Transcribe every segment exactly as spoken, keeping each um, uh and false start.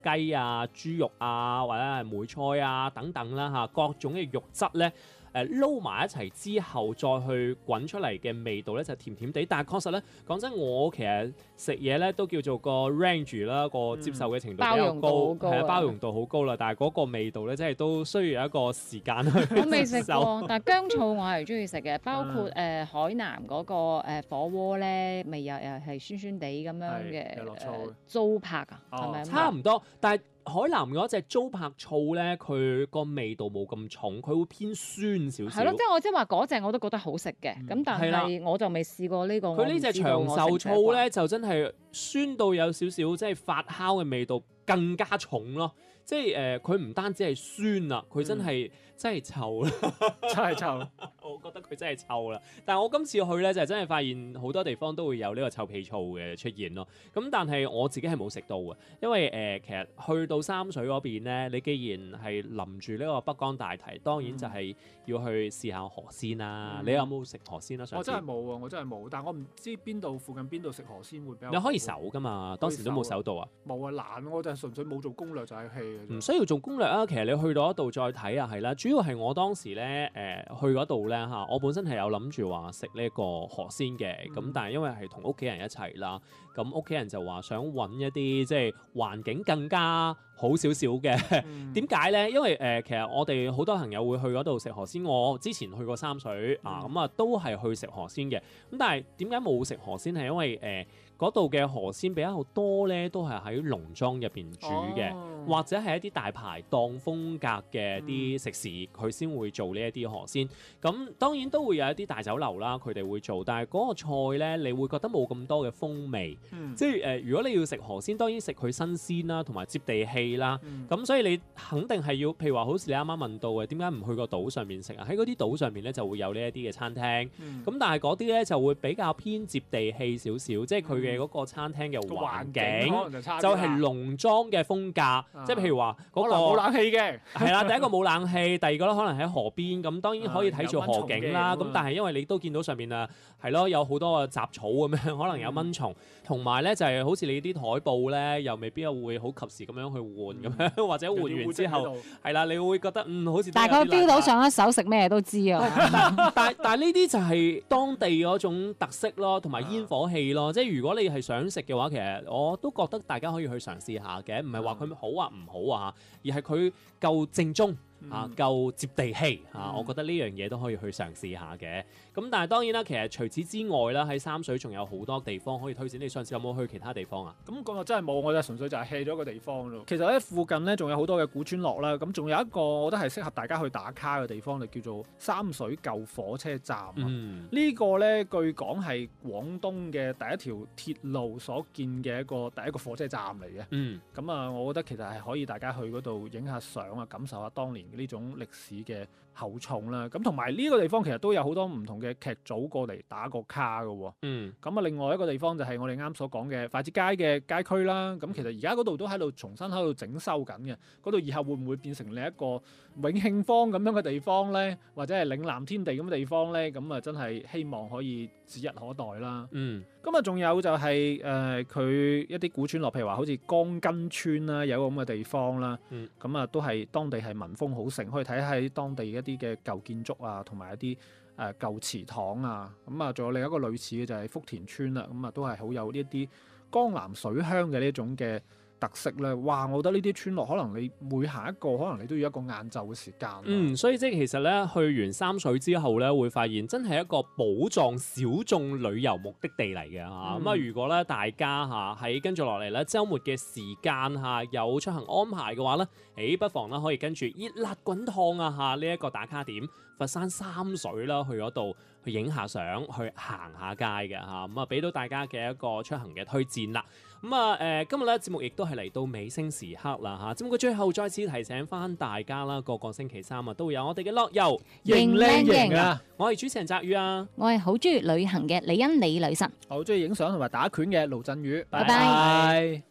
雞啊、豬肉啊，或者係梅菜啊等等啦嚇，各種嘅肉質咧。誒撈埋一齊之後，再去滾出嚟嘅味道咧就甜甜地，但係確實咧講真，我其實食嘢咧都叫做個 range 啦，個接受嘅程度比較高，係啊、嗯，包容度好高啦。但係嗰個味道咧，真係都需要一個時間去。 我未食過，但係薑醋我係中意食嘅，包括誒、呃、海南嗰個誒火鍋咧，咪又又係酸酸地咁樣嘅誒糟粕啊，係咪、哦？ 差唔多，但係。海南嗰隻糟粕醋咧，佢個味道冇咁重，佢會偏酸少少。 係咯，即係我即係話嗰隻我都覺得好食嘅，咁、嗯、但係我就未試過呢、呢個。 佢呢隻長壽醋咧，就真係酸到有少少即係發酵嘅味道更加重咯。即係誒，佢、呃、唔單止係酸啦，佢真係、嗯、真係臭啦， 真係臭。 我覺得佢真係臭啦。但係我今次去咧，就真係發現好多地方都會有呢個臭屁醋嘅出現咯。咁但係我自己係冇食到嘅，因為誒、呃、其實去到三水嗰邊咧，你既然係臨住呢個北江大堤，當然就係要去試下河鮮啦。嗯、你有冇食河鮮啊？ 我真係冇啊！我真係冇，但係我唔知邊度附近邊度食河鮮會比較。 你可以搜噶嘛？當時都冇搜到啊？ 冇啊，懶！我就係純粹冇做攻略就係氣。 唔需要做攻略啊！其實你去到嗰度再睇啊，係啦。主要係我當時咧，誒、呃、去嗰度咧嚇，我本身係有諗住話食呢個河鮮嘅，咁、嗯、但係因為係同屋企人一齊啦，咁屋企人就話想揾一啲即係環境更加好少少嘅。點解咧？因為誒、呃、其實我哋好多朋友會去嗰度食河鮮，我之前去過三水、嗯、啊，咁啊都係去食河鮮嘅。咁但係點解冇食河鮮係因為誒嗰度嘅河鮮比較多咧，都係喺農莊入邊煮嘅。哦或者係一啲大排檔風格嘅啲食肆，佢先、嗯、會做呢一啲河鮮。咁當然都會有一啲大酒樓啦，佢哋會做，但係嗰個菜咧，你會覺得冇咁多嘅風味。嗯、即係誒、呃，如果你要食河鮮，當然食佢新鮮啦，同埋接地氣啦。咁、嗯、所以你肯定係要，譬如話好似你啱啱問到嘅，點解唔去個島上面食啊？喺嗰啲島上面咧就會有呢一啲嘅餐廳。咁、嗯、但係嗰啲咧就會比較偏接地氣少少，即係佢嘅嗰個餐廳嘅環境、嗯、就係、是、農莊嘅風格。即係譬如話嗰個冇冷氣嘅， 係啦，第一個冇冷氣，第二個咧可能喺河邊，咁當然可以睇住河景啦。咁、嗯、但係因為你都見到上面啊，係咯，有好多嘅雜草咁樣，可能有蚊蟲，同埋咧就係、是、好似你啲台布咧，又未必會好及時咁樣去換咁樣，嗯、或者換完之後係啦，你會覺得嗯好似大概標到上一手食咩都知啊。 但但係呢啲就係當地嗰種特色咯，同埋煙火氣咯。即係如果你係想食嘅話，其實我都覺得大家可以去嘗試下嘅，唔係話佢好啊唔好啊，而係佢夠正宗。啊，夠接地氣啊！嗯、我覺得呢樣嘢都可以去嘗試下嘅。咁但係當然啦，其實除此之外啦，喺三水仲有好多地方可以推薦。你上次有冇去其他地方啊？ 咁講又真係冇，我就純粹就係 hea 咗個地方咯。其實咧附近咧仲有好多嘅古村落啦。咁仲有一個我覺得係適合大家去打卡嘅地方，就叫做三水舊火車站啊。嗯、個呢個咧據講係廣東嘅第一條鐵路所建嘅一個第一個火車站嚟嘅。嗯。咁啊，我覺得其實係可以大家去嗰度影下相啊，感受下當年呢種歷史嘅厚重啦，咁同埋呢個地方其實都有好多唔同嘅劇組過嚟打個卡嘅。嗯，咁啊，另外一個地方就係我哋啱所講嘅筷子街嘅街區啦。咁其實而家嗰度都喺度重新喺度整修緊嘅。嗰度以後會唔會變成另一個永慶坊咁樣嘅地方咧？或者係嶺南天地咁嘅地方咧？咁啊，真係希望可以指日可待啦。嗯，咁啊，仲有就係誒佢一啲古村落，譬如話好似江根村啦，有個咁嘅地方啦。嗯，咁啊，都係當地係民風好盛，可以睇喺當地一啲嘅舊建築啊，同埋一啲誒、呃、舊祠堂啊。咁啊，仲有另一個類似嘅就係福田村啦。咁啊，都係好有呢一啲江南水鄉嘅呢種嘅特色咧。哇！我覺得呢啲村落可能你每行一個，可能你都要一個晏晝嘅時間。 嗯，所以即係其實咧，去完三水之後咧，會發現真係一個寶藏小眾旅遊目的地嚟嘅嚇。咁啊、嗯，如果咧大家嚇喺跟住落嚟咧，週末嘅時間嚇有出行安排嘅話咧，誒不妨咧可以跟住熱辣滾燙啊嚇呢一個打卡點佛山三水啦，去嗰度去影下相，去行下街嘅嚇。咁啊，俾到大家嘅一個出行嘅推薦啦。咁啊誒，今日咧節目亦都係嚟到尾聲時刻啦嚇。節目嘅最後再次提醒翻大家啦，個個星期三啊都會有我哋嘅樂遊型靚型啊！ 我係主持人澤宇啊， 我係好中意旅行嘅李欣李女神， 我好中意影相同埋打拳嘅盧振宇。 拜拜。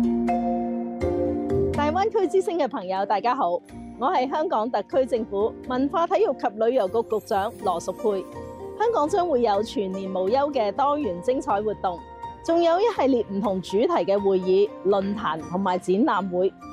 大灣區之星嘅朋友，大家好，我係香港特區政府文化體育及旅遊局局長羅淑佩。香港將會有全年無休嘅多元精彩活動，仲有一系列唔同主題嘅會議、論壇同埋展覽會。